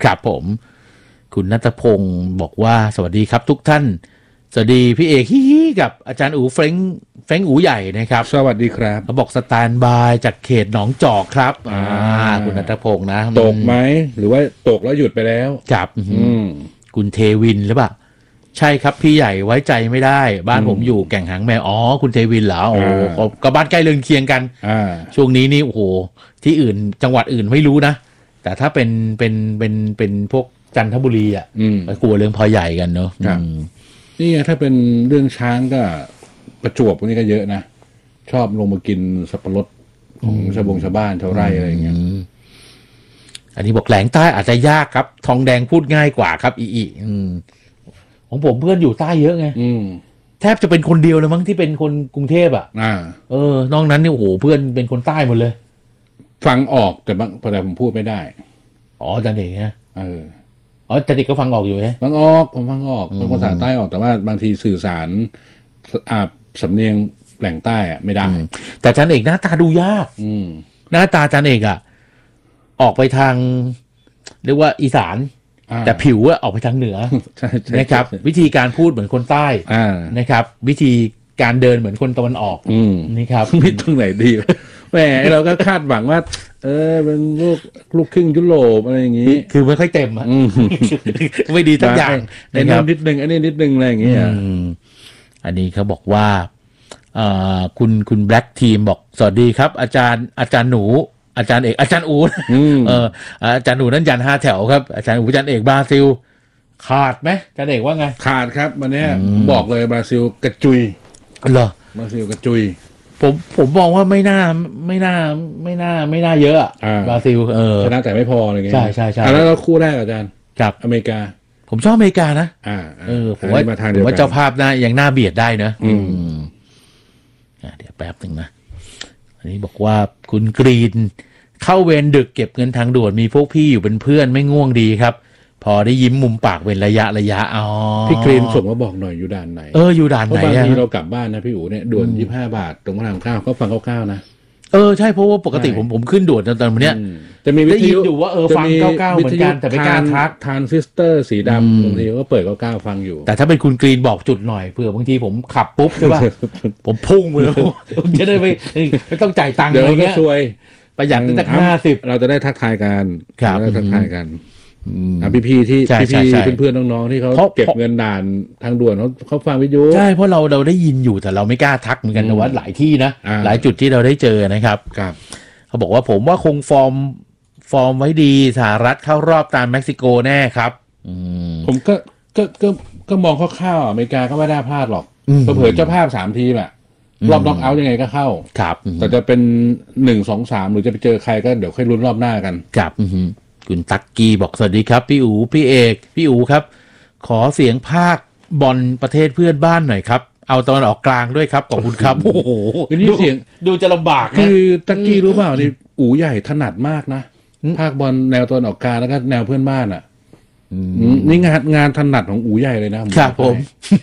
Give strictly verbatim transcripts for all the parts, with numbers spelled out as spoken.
ครับผมคุณณัฐพงศ์บอกว่าสวัสดีครับทุกท่านสวัสดีพี่เอกฮิฮิกับอาจารย์อู๋เฟรงเฟรงอู๋ใหญ่นะครับสวัสดีครับเขาบอกสแตนบายจากเขตหนองจอกครับอ่าคุณณัฐพงศ์นะตกไหมหรือว่าตกแล้วหยุดไปแล้วครับคุณเทวินหรือเปล่าใช่ครับพี่ใหญ่ไว้ใจไม่ได้บ้านผมอยู่แก่งหางแมวอ๋อคุณเทวินเหรอโอ้ก็บ้านใกล้เรือนเคียงกันช่วงนี้นี่โอ้โหที่อื่นจังหวัดอื่นไม่รู้นะแต่ถ้าเป็นเป็นเป็นเป็นพวกจันทบุรีอ่ะไปกลัวเรื่องพอใหญ่กันเนอะนี่ถ้าเป็นเรื่องช้างก็ประจวบพวกนี้ก็เยอะนะชอบลงมากินสับปะรดของชาวบงชาวบ้านชาวไร่อะไรอย่างเงี้ยอันนี้บอกแหลงใต้อาจจะยากครับทองแดงพูดง่ายกว่าครับอีอีของผมเพื่อนอยู่ใต้เยอะไงแทบจะเป็นคนเดียวเลยมั้งที่เป็นคนกรุงเทพอ่ะเออนอกนั้นนี่โอ้โหเพื่อนเป็นคนใต้หมดเลยฟังออกแต่บางแต่ผมพูดไม่ได้อ๋อจันเด็กนะเอออ๋อจันเด็กก็ฟังออกอยู่ไหมฟังออกผมฟังออกเป็นภาษาใต้ออกแต่ว่าบางทีสื่อสารอ่าสำเนียงแหล่งใต้อะไม่ได้แต่จันเอกหน้าตาดูยากหน้าตาจันเอกอ่ะออกไปทางเรียกว่าอีสานแต่ผิวอะออกไปทางเหนือนะครับวิธีการพูดเหมือนคนใต้นะครับวิธีการเดินเหมือนคนตะวันออกนี่ครับมีตรงไหนดีแหมเราก็คาดหวังว่าเออเป็นลูกลูกครึ่งยุโรปอะไรอย่างงี้คือไม่ค่อยเต็มอะไม่ดีทั้งอย่างไอ้นั่นนิดนึงไอ้นี่นิดนึงอะไรอย่างเงี้ยอันนี้เขาบอกว่าคุณคุณแบล็กทีมบอกสวัสดีครับอาจารย์อาจารย์หนูอาจารย์เอกอาจารย์อู๋เอออาจารย์อู๋นั่นยันห้าแถวครับอาจารย์อู๋อาจารย์เอกบราซิลขาดไหมอาจารย์เอกว่าไงขาดครับวันนี้บอกเลยบราซิลกระจุยเหรอบราซิลกระจุยผมผมมองว่าไม่น่าไม่น่าไม่น่าไม่น่าเยอะอ่ะบราซิลเออชนะแต่ไม่พออะไรเงี้ยใช่ใช่ใช่แล้วเราคู่แรกอาจารย์กับอเมริกาผมชอบอเมริกานะอ่าเออผมว่าผมว่าเจ้าภาพน่ายังน่าเบียดได้นะอืมเดี๋ยวแป๊บนึงนะอันนี้บอกว่าคุณกรีนเข้าเวรดึกเก็บเงินทางด่วนมีพวกพี่อยู่เป็นเพื่อนไม่ง่วงดีครับพอได้ยิ้มมุมปากเป็นระยะระยะอ๋อพี่กรีนส่งมาบอกหน่อยอยู่ด่านไหนเอออยู่ด่านไหนเพราะบางทีเรากลับบ้านนะพี่อู๋เนี่ยด่วนยี่สิบห้าบาทตรงพระรามเก้าก็ฟังคร่าวๆนะเออใช่เพราะว่าปกติผมผมขึ้นด่วนตอนวันเนี้ยจะมีวิทยุอยู่ว่าเออฟังเก้าเก้าเหมือนกันแต่ไม่กล้าทักทานซิสเตอร์สีดำบางทีก็เปิดเก้าเก้าฟังอยู่แต่ถ้าเป็นคุณกรีนบอกจุดหน่อยเผื่อบางทีผมขับปุ๊บใช่ป่ะผมพุ่งไปเลยผมจะได้ไม่ไม่ต้องจ่ายตังค์อะไรเงี้ยประหยัดตั้งแต่ห้าสิบเราจะได้ทักทายกันเราได้ทักทายกันพี่พี่ที่พี่เพื่อนๆน้องๆที่เขาเก็บเงินด่านทางด่วนเขาเขาฟังวิทยุใช่เพราะเราเราได้ยินอยู่แต่เราไม่กล้าทักเหมือนกันนะว่าหลายที่นะหลายจุดที่เราได้เจอนะครับเขาบอกว่าผมว่าคงฟอร์มฟอร์มไว้ดีสหรัฐเข้ารอบตามเม็กซิโกแน่ครับผมก็ก็ก็ก็มองคร่าวๆอเมริกาก็ไม่ได้พลาดหรอกเผื่อเจ้าภาพสามทีมอะรอบน็อกเอาท์ยังไงก็เข้าครับแต่จะเป็นหนึ่งสองสามหรือจะไปเจอใครก็เดี๋ยวค่อยลุ้นรอบหน้ากันครับคุณตักกี้บอกสวัสดีครับพี่อู๋พี่เอกพี่อู๋ครับขอเสียงภาคบอลประเทศเพื่อนบ้านหน่อยครับเอาตอนออกกลางด้วยครับขอบคุณครับโอ้โหนี่เสียงดูจะลำบากนะคือตักกี้รู้เปล่านี่อู๋ใหญ่ถนัดมากนะภาคบอลแนวตอนออกกลางแล้วก็แนวเพื่อนบ้านอ่ะนี่งานงานถนัดของอู๋ใหญ่เลยนะครับผม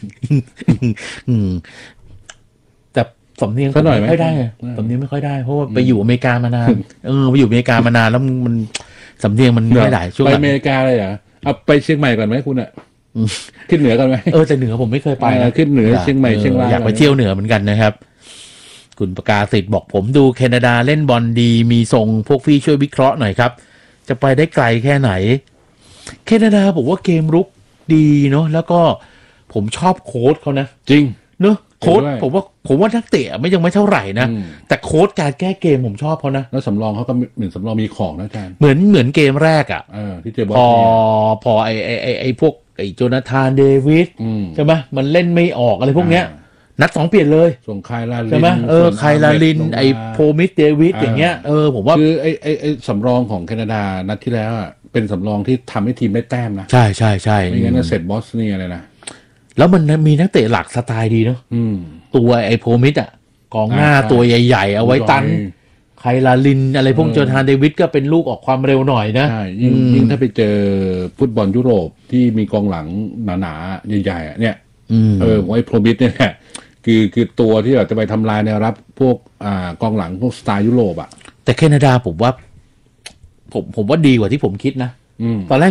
แต่สำเนียงไม่ค่อยได้สำเนียงไม่ค่อยได้เพราะว่าไปอยู่อเมริกามานานเออไปอยู่อเมริกามานานแล้วมันสำเนียงมันไม่ได้ช่วงไปอเมริกาเลยเหรอเอาไปเชียงใหม่ก่อนไหมคุณอ่ะขึ้นเหนือกันไหมเออแต่เหนือผมไม่เคยไปนะขึ้นเหนือเชียงใหม่เชียงรายอยากไปเที่ยวเหนือเหมือนกันนะครับคุณประกาศสิทธิ์บอกผมดูแคนาดาเล่นบอลดีมีทรงพวกพี่ช่วยวิเคราะห์หน่อยครับจะไปได้ไกลแค่ไหนแคนาดาบอกว่าเกมรุกดีเนาะแล้วก็ผมชอบโค้ชเขานะจริงเนอะโค้ชผมว่าผมว่านักเตะไม่ยังไม่เท่าไหร่นะแต่โค้ชการแก้เกมผมชอบเขานะแล้วสำรองเขาก็เหมือนสำรองมีของนะอาจารย์เหมือนเหมือนเกมแรกอ่ะที่เจอบอลพอพอไอไอไอไอพวกไอโจนาธานเดวิสใช่ไหมมันเล่นไม่ออกอะไรพวกเนี้ยนัดสองเปลี่ยนเลยส่งไคลาลินใช่ไหมเออไคลาลินไอโพมิสเดวิสอย่างเงี้ยเออผมว่าคือไอไอไอสำรองของแคนาดานัดที่แล้วอ่ะเป็นสำรองที่ทำให้ทีมได้แต้มนะใช่ใช่ใช่ไม่งั้นเสร็จบอสนี่อะไรนะแล้วมันมีนักเตะหลักสไตล์ดีเนาะตัวไอโพมิสอ่ะกองหน้าตัวใหญ่ๆเอาไว้ตันไคลาลินอะไรพวกโจนาธานเดวิสก็เป็นลูกออกความเร็วหน่อยนะใช่ยิ่งยิ่งถ้าไปเจอฟุตบอลยุโรปที่มีกองหลังหนาๆใหญ่ๆเนี่ยเออไอ้โพมิสเนี่ยคือคือตัวที่แบบจะไปทำลายแนวรับพวกอ่ากองหลังพวกสไตล์ยุโรปอ่ะแต่แคนาดาผมว่าผมผมว่าดีกว่าที่ผมคิดนะตอนแรก